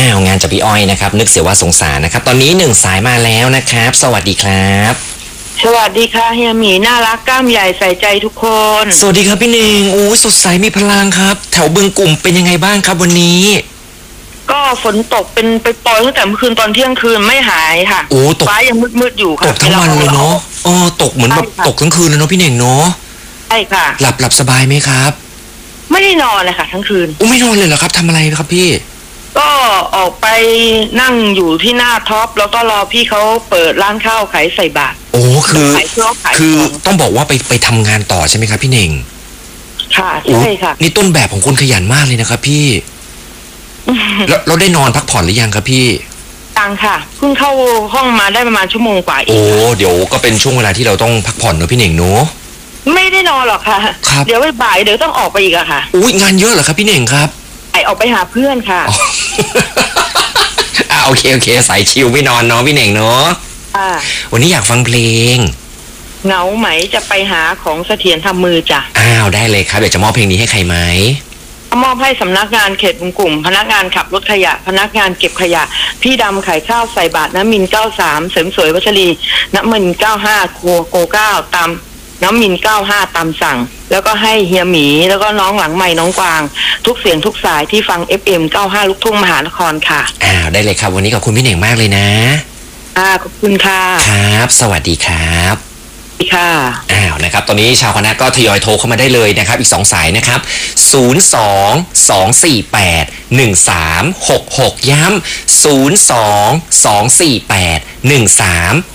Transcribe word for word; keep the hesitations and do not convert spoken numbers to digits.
าวงานจากพี่อ้อยนะครับนึกเสียว่าสงสารนะครับตอนนี้หนึ่งสายมาแล้วนะครับสวัสดีครับสวัสดีค่ะเฮียหมีน่ารักกล้ามใหญ่ใส่ใจทุกคนสวัสดีครับพี่เน่งโอ้สดใสมีพลังครับแถวบึงกลุ่มเป็นยังไงบ้างครับวันนี้ก็ฝนตกเป็นไปปล่อยตั้งแต่เมื่อคืนตอนเที่ยงคืนไม่หายค่ะโอ้ตกฟ้ายังมืดๆอยู่ค่ะตกทั้งวันเลยเนาะเออตกเหมือนแบบตกทั้งคืนเลยเนาะพี่เน่งเนาะใช่ค่ะหลับหลับสบายไหมครับไม่ได้นอนเลยค่ะทั้งคืนโอ้ไม่นอนเลยเหรอครับทำอะไรครับพี่ก็ออกไปนั่งอยู่ที่หน้าท็อปแล้วก็รอพี่เขาเปิดร้านข้าวขายใส่บาตรโอ้คือคือต้องบอกว่าไปไปทำงานต่อใช่ไหมครับพี่เน่งค่ะใช่ค่ะนี่ต้นแบบของคนขยันมากเลยนะครับพี่แล้วเราได้นอนพักผ่อนหรือยังครับพี่ยังค่ะเพิ่งเข้าห้องมาได้ประมาณชั่วโมงกว่าเองโอ้เดี๋ยวก็เป็นช่วงเวลาที่เราต้องพักผ่อนเนอะพี่เน่งเนอะไม่ได้นอนหรอกค่ะเดี๋ยวบ่ายเดี๋ยวต้องออกไปอีกอะค่ะอุ้ยงานเยอะเหรอครับพี่เน่งครับไอออกไปหาเพื่อนค่ะอ่าโอเคโอเคสายชิลไม่นอนเนาะพี่เน่งเนาะอ่าวันนี้อยากฟังเพลงเหงาไหมจะไปหาของเสถียรทำมือจ้ะอ้าวได้เลยครับเดี๋ยวจะมอบเพลงนี้ให้ใครไหมมอบให้สำนักงานเขตบึงกลุ่มพนักงานขับรถขยะพนักงานเก็บขยะพี่ดำขายข้าวใส่บาตรน้ำมินเก้าสามเสริมสวยวัชรีน้ำมินเก้าห้าครัวโกเก้าตามน้ำมินเก้าห้าตามสั่งแล้วก็ให้เฮียหมีแล้วก็น้องหลังใหม่น้องกวางทุกเสียงทุกสายที่ฟัง เอฟ เอ็ม เก้าห้าลูกทุ่งมหานครค่ะอ้าวได้เลยครับวันนี้ขอบคุณพี่เน่งมากเลยนะอ่าขอบคุณค่ะครับสวัสดีครับค่ะอ้าวนะครับตอนนี้ชาวคณะก็ทยอยโทรเข้ามาได้เลยนะครับอีกสองสายนะครับศูนย์ สอง สอง สี่ แปด หนึ่ง สาม หก หกย้ำศูนย์ สอง สอง สี่ แปด หนึ่ง สาม